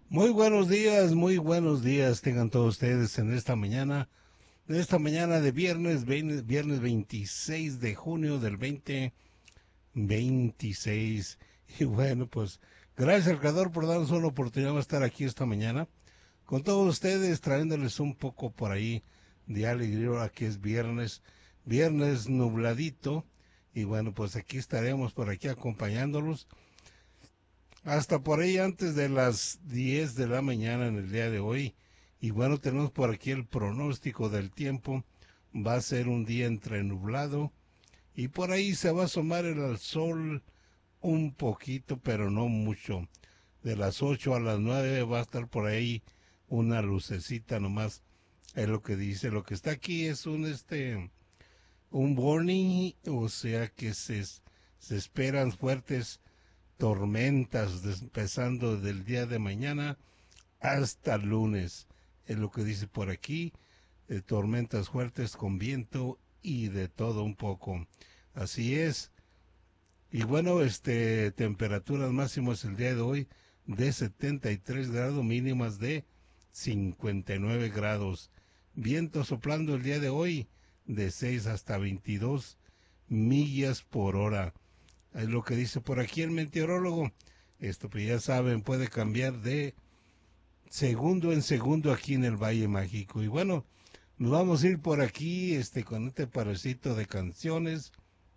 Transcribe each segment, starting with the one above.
Muy buenos días tengan todos ustedes en esta mañana de viernes 26 de junio del 2026. Y bueno, pues gracias al Creador por darnos una oportunidad de estar aquí esta mañana con todos ustedes, trayéndoles un poco por ahí de alegría, ahora que es viernes nubladito. Y bueno, pues aquí estaremos por aquí acompañándolos hasta por ahí antes de las 10 de la mañana en el día de hoy. Y bueno, tenemos por aquí el pronóstico del tiempo. Va a ser un día entre nublado y por ahí se va a asomar el sol un poquito, pero no mucho. De las 8 a las 9 va a estar por ahí una lucecita nomás. Es lo que dice. Lo que está aquí es un warning, o sea que se esperan fuertes tormentas empezando del día de mañana hasta el lunes. Es lo que dice por aquí. Tormentas fuertes con viento y de todo un poco. Así es. Y bueno, temperaturas máximas el día de hoy de 73 grados, mínimas de 59 grados. Viento soplando el día de hoy de 6 hasta 22 millas por hora. Es lo que dice por aquí el meteorólogo. Esto, pues ya saben, puede cambiar de segundo en segundo aquí en el Valle Mágico. Y bueno, nos vamos a ir por aquí, con este parecito de canciones.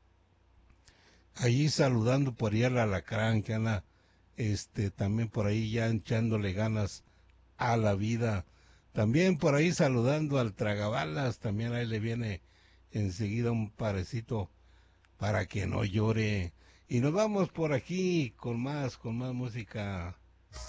Allí saludando por ahí al alacrán que anda, también por ahí ya echándole ganas a la vida. También por ahí saludando al tragabalas, también ahí le viene enseguida un parecito para que no llore. Y nos vamos por aquí con más música